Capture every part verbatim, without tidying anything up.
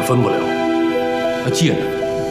分不了，那借呢？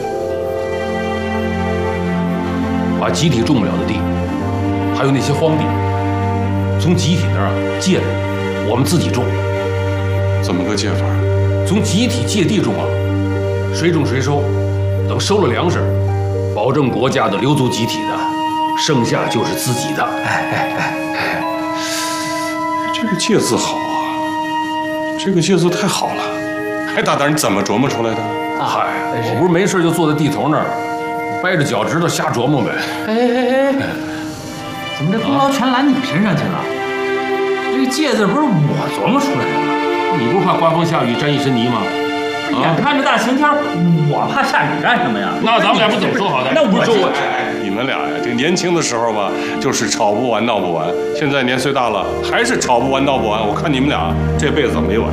把集体种不了的地，还有那些荒地，从集体那儿啊借来，我们自己种。 怎么个借法？ 从集体借地种啊，谁种谁收，等收了粮食，保证国家的留足集体的，剩下就是自己的。哎哎哎哎， 这个借字好啊，这个借字太好了。哎，大胆，你怎么琢磨出来的？ 嗨，我不是没事就坐在地头那儿，掰着脚趾头瞎琢磨呗。 哎哎哎，怎么这功劳全揽你身上去了？这个借字不是我琢磨出来的吗？ 你不是怕刮风下雨沾一身泥吗？ 眼看着大晴天，我怕下雨干什么呀？ 那咱们俩不怎么说好的？ 那我说我， 哎，你们俩呀，这个年轻的时候吧，就是吵不完闹不完。现在年岁大了，还是吵不完闹不完。我看你们俩这辈子没完。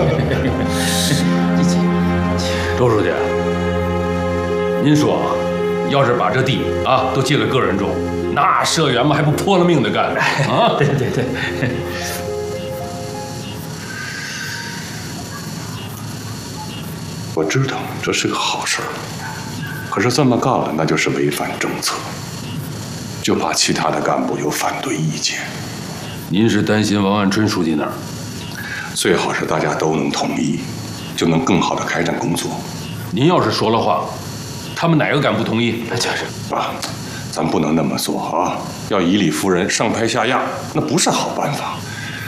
周书记，您说啊，要是把这地啊都借给个人种，那社员们还不泼了命的干啊？ 对对对。 我知道这是个好事儿，可是这么干了，那就是违反政策，就怕其他的干部有反对意见。 您是担心王万春书记那儿？ 最好是大家都能统一，就能更好的开展工作。 您要是说了话，他们哪个敢不同意？ 那就是， 啊，咱不能那么做啊！要以理服人，上拍下压，那不是好办法。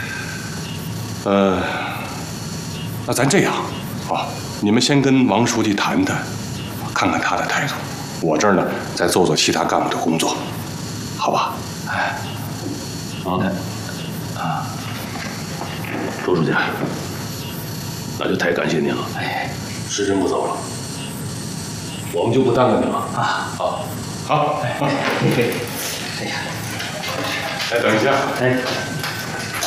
呃，那咱这样啊。你们先跟王书记谈谈，看看他的态度。我这儿呢，再做做其他干部的工作，好吧？ 哎，啊啊，周书记，那就太感谢您了。哎，时辰不早了，我们就不耽搁您了啊。好，好， 好。 哎呀， 哎，等一下。 哎。